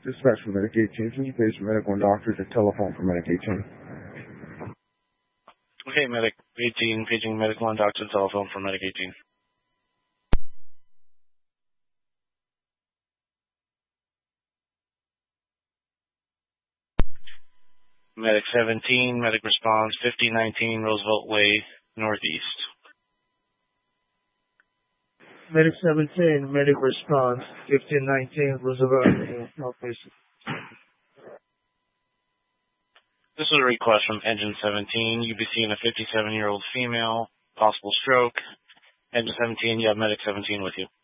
Dispatch for Medic 18. Please page Medic 1 doctor to telephone for Medic 18. Okay, Medic 18, paging Medic 1 doctor to telephone for Medic 18. Medic 17, Medic response 5019 Roosevelt Way, Northeast. Medic 17, Medic response 1519 Roosevelt Way, Northeast. This is a request from Engine 17. You'll be seeing a 57-year-old female, possible stroke. Engine 17, you have Medic 17 with you.